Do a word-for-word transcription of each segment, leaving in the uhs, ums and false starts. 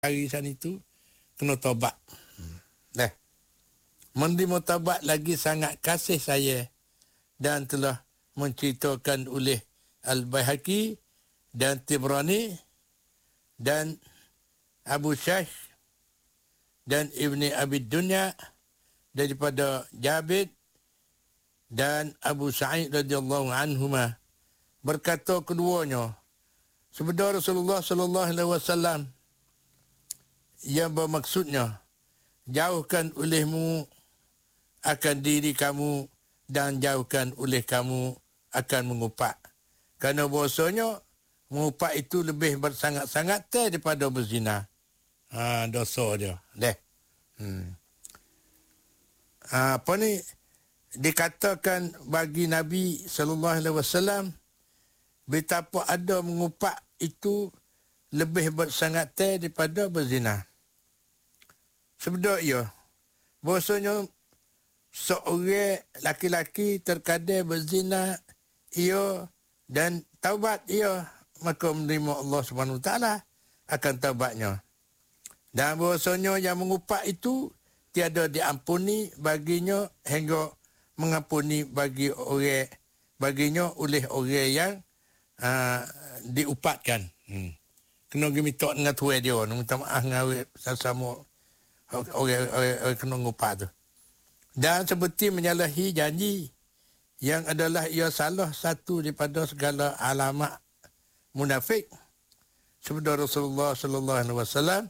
hari sana itu kena taubat. Dah. Menerima taubat lagi sangat kasih saya dan telah menceritakan oleh Al-Baihaqi dan Tibrani dan Abu Shaykh dan Ibni Abi Dunya daripada Jabir dan Abu Sa'id radhiyallahu anhuma, berkata keduanya, sabda Rasulullah sallallahu alaihi wasallam yang bermaksudnya, jauhkan olehmu akan diri kamu dan jauhkan oleh kamu akan mengupak. Kerana bahasanya mengupak itu lebih bersangat-sangat daripada berzina. Ha, dosa dia. Deh. Hmm. Ha, apa ni? Dikatakan bagi Nabi sallallahu alaihi wasallam, betapa ada mengupak itu lebih bersangat daripada berzina. Sebab ia, bahasanya seorang laki-laki terkadang berzina ia dan taubat ia, maka menerima Allah Subhanahu Wa Taala akan taubatnya. Dan bahasanya yang mengupak itu tiada diampuni baginya hingga mengampuni bagi orang baginya oleh orang yang uh, diupatkan. Hmm. Kena pergi minta dengan tuan dia, minta maaf dengan sesama orang kena ngupak tu. Dan seperti menyalahi janji yang adalah ia salah satu daripada segala alamat munafik. Sabda Rasulullah sallallahu alaihi wasallam,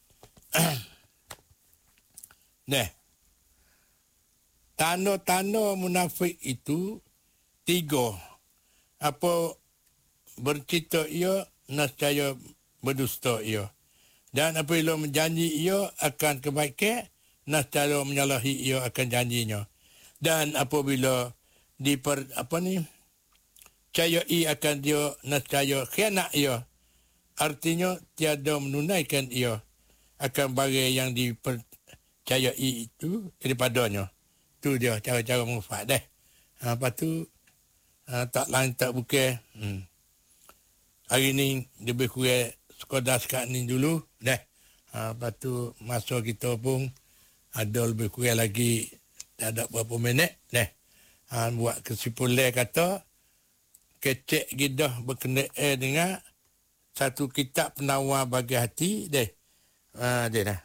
nah, tanda-tanda munafik itu tiga. Apa bercerita ia, nescaya berdusta ia. Dan apabila menjanji ia akan kebaikan, nescaya menyalahi ia akan janjinya. Dan apabila diper apa ni percayai akan dia, nescaya khianat ia. Artinya tiada menunaikan ia akan barang yang dipercayai itu daripadanya. Itu dia cara-cara mengufak dah. Ha, lepas tu ha, tak lain tak bukan. Hmm. Hari ni lebih kurang sekadar sekat ni dulu dah. Ha, lepas tu masa kita pun ada lebih kurang lagi tak ada berapa minit dah. Ha, buat kesimpulan kata kecek gidah berkenaan dengan satu kitab penawar bagi hati dah. Ha, dia dah.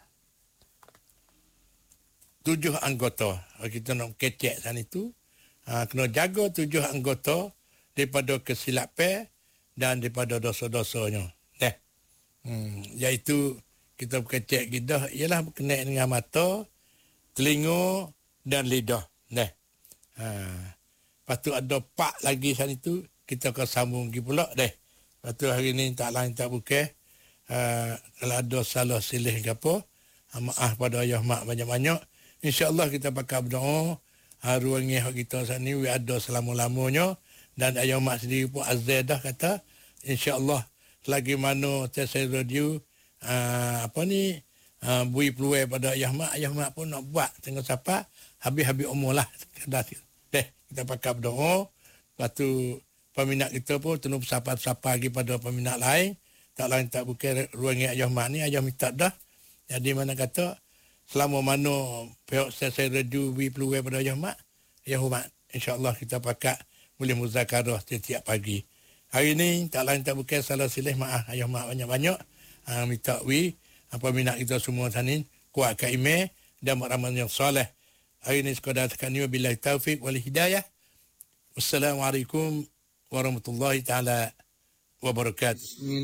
Tujuh anggota. Kita nak kecek sana itu. Ha, kena jaga tujuh anggota daripada kesilapan dan daripada dosa-dosanya. Dah. Hmm, iaitu kita berkecek gidah ialah berkenaan dengan mata, telinga dan lidah. Dah. Ha. Lepas tu ada pak lagi sana itu, kita akan sambung lagi pula dah. Lepas tu hari ni tak lain tak bukan. Uh, kalau ada salah silih ke apa, uh, maaf pada ayah mak banyak-banyak. InsyaAllah kita pakai berdoa. Uh, ruang hak kita saat ni ada selama-lamanya. Dan ayah mak sendiri pun azal dah kata, InsyaAllah selagi mana Tesai Radio uh, apa ni uh, beri peluang pada ayah mak, ayah mak pun nak buat tengok siapa habis-habis umur lah. Deh, kita pakai berdoa. Lepas tu peminat kita pun tentu bersapa-sapa lagi pada peminat lain. Tak lain tak bukan ruang ayah mak ni, ayah minta dah. Jadi mana kata, selama mana pihak Tesai Radio beri peluang pada ayah mak, ayah mak, insyaAllah kita pakai boleh muzakarah setiap pagi. Hari ni tak lain tak bukan salah silih, maaf ayah mak banyak-banyak. Ha, minta wi apa minat kita semua sanin kuatkan iman dan beramal yang soleh. Hari ni sekadar sekali wabillahi taufik wal hidayah. Wassalamualaikum warahmatullahi taala wabarakatuh.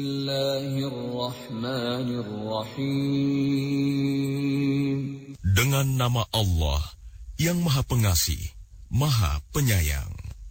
Bismillahirrahmanirrahim. Dengan nama Allah yang Maha Pengasih, Maha Penyayang.